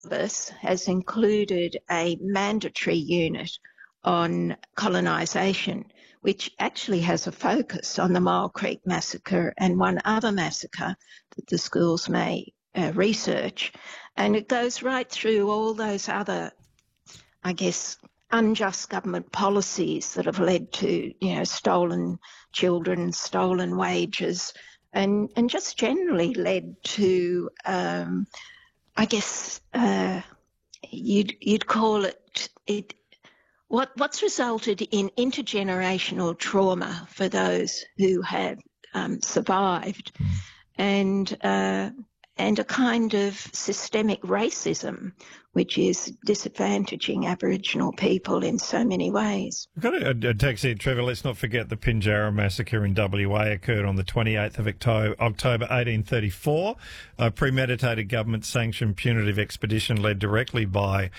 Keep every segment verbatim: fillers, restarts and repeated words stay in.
syllabus has included a mandatory unit on colonisation, which actually has a focus on the Mole Creek massacre and one other massacre that the schools may uh, research. And it goes right through all those other, I guess, unjust government policies that have led to, you know, stolen children, stolen wages, and, and just generally led to, um, I guess, uh, you'd you'd call it it. What what's resulted in intergenerational trauma for those who have um, survived, and uh, and a kind of systemic racism, which is disadvantaging Aboriginal people in so many ways. We've got a, a text here, Trevor. Let's not forget the Pinjarra massacre in W A occurred on the twenty-eighth of October eighteen thirty-four. A premeditated government-sanctioned punitive expedition led directly by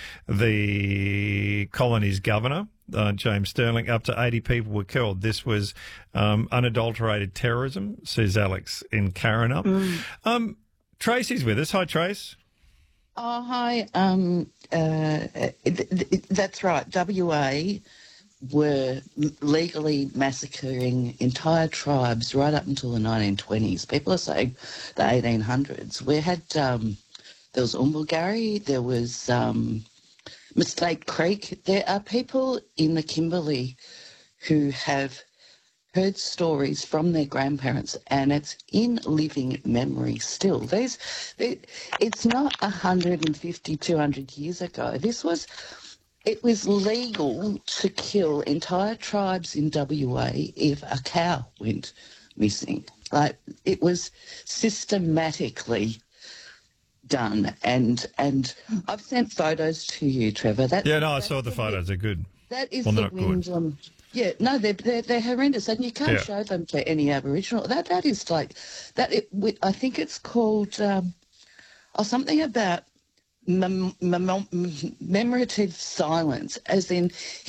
the colony's governor, Uh, James Sterling. Up to eighty people were killed. This was um, unadulterated terrorism, says Alex in Karrinyup. Mm. Um, Tracy's with us. Hi, Trace. Oh, hi. Um, uh, th- th- that's right. W A were legally massacring entire tribes right up until the nineteen twenties. People are saying the eighteen hundreds. We had, um, there was Umbulgari, there was um, Mistake Creek. There are people in the Kimberley who have heard stories from their grandparents, and it's in living memory still. There's, it's not one hundred fifty, two hundred years ago. This was, it was legal to kill entire tribes in W A if a cow went missing. Like, it was systematically done, and and I've sent photos to you, Trevor. That, yeah, no, I saw the photos. They're good. That is well, the not Wyndham. good. Yeah, no, they're, they're they're horrendous, and you can't yeah. show them to any Aboriginal. That that is like that. It, I think it's called um, or something about mem- mem- commemorative silence, as in